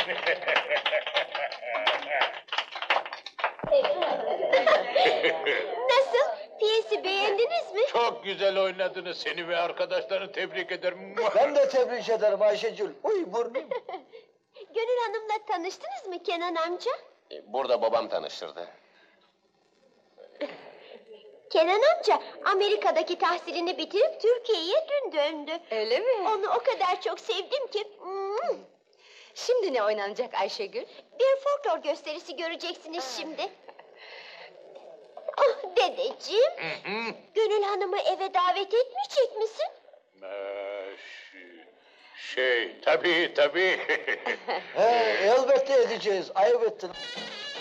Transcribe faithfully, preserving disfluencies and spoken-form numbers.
Nasıl? Piyesi beğendiniz mi? Çok güzel oynadınız. Seni ve arkadaşlarını tebrik ederim. Ben de tebrik ederim Ayşegül. Uy burnum. Gönül Hanım'la tanıştınız mı Kenan amca? Burada babam tanıştırdı. Kenan amca Amerika'daki tahsilini bitirip Türkiye'ye dün döndü. Öyle mi? Onu o kadar çok sevdim ki. hmm. Şimdi ne oynanacak Ayşegül? Bir folklor gösterisi göreceksiniz şimdi. Ah dedeciğim, Hı hı. Gönül Hanım'ı eve davet etmeyecek misin? Ee, ş- şey, tabii tabii. He, elbette edeceğiz. Ayıp ettin.